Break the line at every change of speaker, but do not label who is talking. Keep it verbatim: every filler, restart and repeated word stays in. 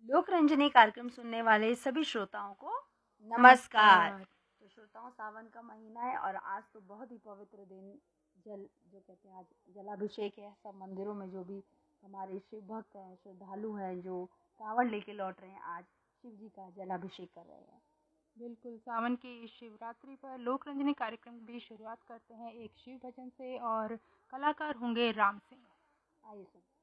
लोक रंजनी कार्यक्रम सुनने वाले सभी श्रोताओं को नमस्कार।
नमस्कार।
तो श्रोताओं, सावन का महीना है और आज तो बहुत ही पवित्र दिन, जल जो कहते हैं आज जलाभिषेक है। सब मंदिरों में जो भी हमारे शिव भक्त हैं, श्रद्धालु हैं, जो कांवड़ लेके लौट रहे हैं, आज शिव जी का जलाभिषेक कर रहे हैं।
बिल्कुल, सावन की इस शिवरात्रि पर लोक रंजनी कार्यक्रम की शुरुआत करते हैं एक शिव भजन से और कलाकार होंगे राम सिंह।
आइए सुनते हैं।